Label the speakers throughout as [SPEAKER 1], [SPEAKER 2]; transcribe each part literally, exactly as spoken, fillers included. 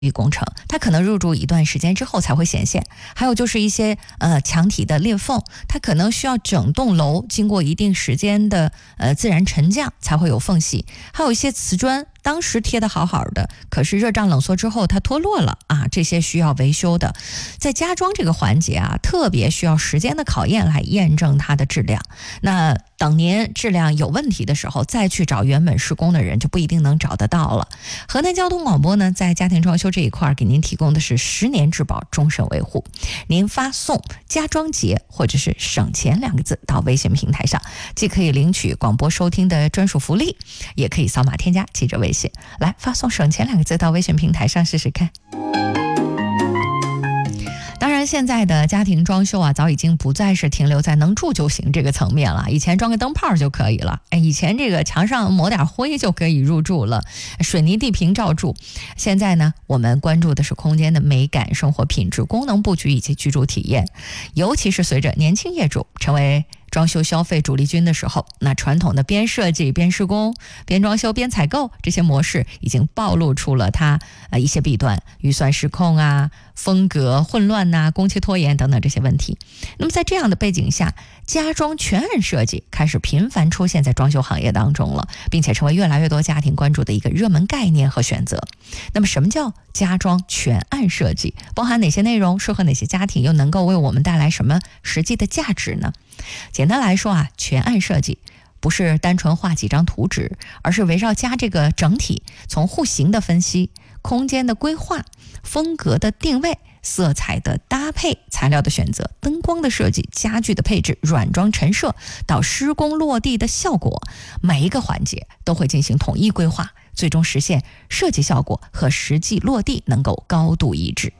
[SPEAKER 1] 工程，它可能入住一段时间之后才会显现。还有就是一些呃墙体的裂缝，它可能需要整栋楼经过一定时间的呃自然沉降才会有缝隙。还有一些瓷砖，当时贴得好好的，可是热胀冷缩之后它脱落了啊，这些需要维修的。在家装这个环节啊，特别需要时间的考验来验证它的质量。那等您质量有问题的时候，再去找原本施工的人就不一定能找得到了。河南交通广播呢，在家庭装修这一块给您提供的是十年质保，终身维护。您发送家装节或者是省钱两个字到微信平台上，既可以领取广播收听的专属福利，也可以扫码添加记者微信。来发送省钱两个字到微信平台上试试看。当然现在的家庭装修啊，早已经不再是停留在能住就行这个层面了。以前装个灯泡就可以了，哎，以前这个墙上抹点灰就可以入住了，水泥地坪照住。现在呢，我们关注的是空间的美感、生活品质、功能布局以及居住体验。尤其是随着年轻业主成为装修消费主力军的时候，那传统的边设计边施工边装修边采购这些模式已经暴露出了它呃一些弊端，预算失控啊，风格混乱呐、啊，工期拖延等等这些问题。那么在这样的背景下，家装全案设计开始频繁出现在装修行业当中了，并且成为越来越多家庭关注的一个热门概念和选择。那么什么叫家装全案设计？包含哪些内容？适合哪些家庭？又能够为我们带来什么实际的价值呢？简单来说啊，全案设计不是单纯画几张图纸，而是围绕家这个整体，从户型的分析、空间的规划、风格的定位、色彩的搭配、材料的选择、灯光的设计、家具的配置、软装陈设到施工落地的效果，每一个环节都会进行统一规划，最终实现设计效果和实际落地能够高度一致。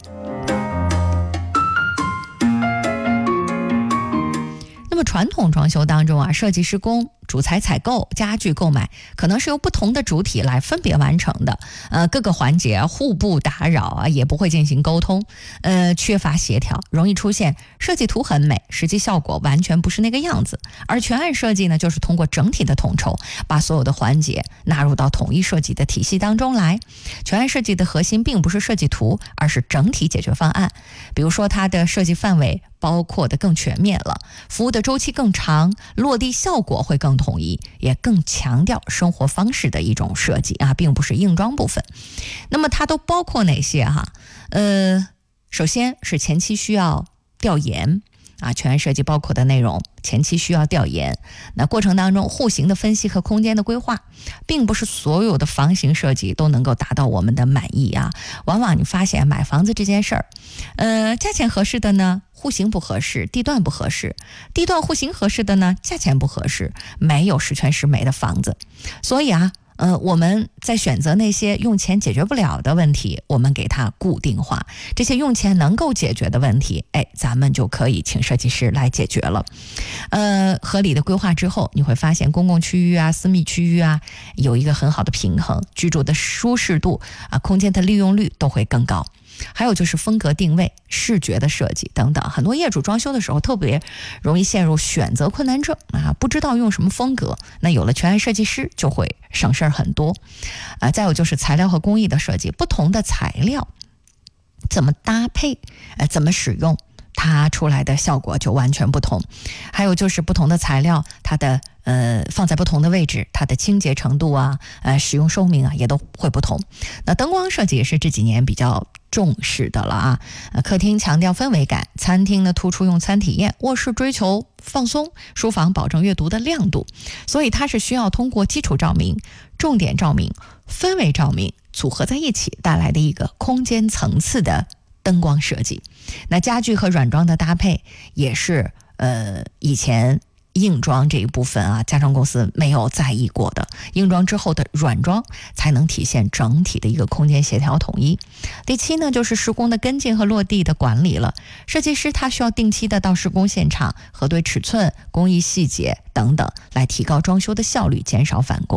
[SPEAKER 1] 那么传统装修当中啊，设计施工、主材采购、家具购买可能是由不同的主体来分别完成的，呃，各个环节互不打扰啊，也不会进行沟通，呃，缺乏协调，容易出现设计图很美，实际效果完全不是那个样子。而全案设计呢，就是通过整体的统筹，把所有的环节纳入到统一设计的体系当中来。全案设计的核心并不是设计图，而是整体解决方案。比如说它的设计范围包括的更全面了，服务的周期更长，落地效果会更统一，也更强调生活方式的一种设计啊，并不是硬装部分。那么它都包括哪些哈？呃，首先是前期需要调研啊，全案设计包括的内容，前期需要调研。那过程当中，户型的分析和空间的规划，并不是所有的房型设计都能够达到我们的满意啊。往往你发现买房子这件事儿，呃，价钱合适的呢，户型不合适，地段不合适；地段户型合适的呢，价钱不合适，没有十全十美的房子。所以啊，呃，我们在选择那些用钱解决不了的问题，我们给它固定化；这些用钱能够解决的问题，哎，咱们就可以请设计师来解决了。呃，合理的规划之后，你会发现公共区域啊、私密区域啊，有一个很好的平衡，居住的舒适度啊、空间的利用率都会更高。还有就是风格定位、视觉的设计等等，很多业主装修的时候特别容易陷入选择困难症啊，不知道用什么风格。那有了全案设计师就会省事儿很多啊。再有就是材料和工艺的设计，不同的材料怎么搭配，呃，怎么使用，它出来的效果就完全不同。还有就是不同的材料，它的呃放在不同的位置，它的清洁程度啊，呃使用寿命啊也都会不同。那灯光设计也是这几年比较重视的了啊。呃，客厅强调氛围感，餐厅呢突出用餐体验，卧室追求放松，书房保证阅读的亮度。所以它是需要通过基础照明、重点照明、氛围照明组合在一起带来的一个空间层次的灯光设计。那家具和软装的搭配也是呃以前硬装这一部分啊，家装公司没有在意过的，硬装之后的软装才能体现整体的一个空间协调统一。第七呢，就是施工的跟进和落地的管理了。设计师他需要定期的到施工现场核对尺寸、工艺细节等等，来提高装修的效率，减少返工。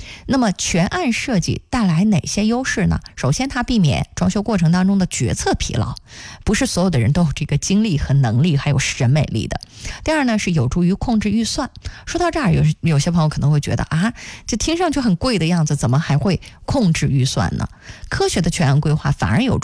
[SPEAKER 1] 那么全案设计带来哪些优势呢？首先，它避免装修过程当中的决策疲劳，不是所有的人都有这个精力和能力还有审美力的。第二呢，是有助于控制预算。说到这儿，有有些朋友可能会觉得啊，这听上去很贵的样子，怎么还会控制预算呢？科学的全案规划反而有